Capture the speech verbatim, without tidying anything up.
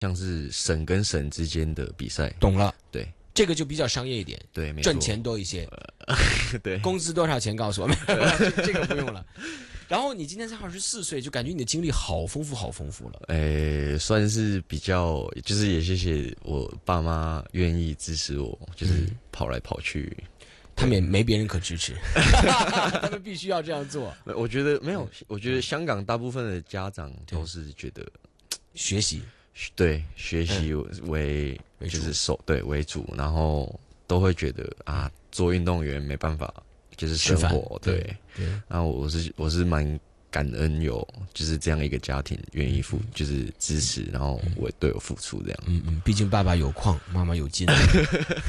像是省跟省之间的比赛。 懂了， 对， 这个就比较商业一点， 对，没错。 赚钱多一些。 对， 工资多少钱告诉我们，这这个不用了。然后你今年才二十四岁，就感觉你的经历好丰富，好丰富了。 诶，算是比较，就是也谢谢我爸妈愿意支持我，就是跑来跑去。嗯、 他们也没别人可支持，他们必须要这样做。 我觉得没有，我觉得香港大部分的家长都是觉得学习， 对学习为、嗯、就是首对为主，然后都会觉得啊，做运动员没办法。就是生活，对， 对。 然后我是我是蛮感恩有就是这样一个家庭愿意付，就是支持，然后我对我付出这样。 嗯嗯，毕竟爸爸有矿，妈妈有金。